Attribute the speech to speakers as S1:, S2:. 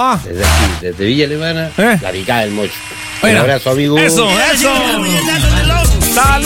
S1: Desde aquí, desde Villa Alemana, la picada del Mocho. Un
S2: Bueno.
S1: abrazo, amigo.
S2: Eso. ¡Salud!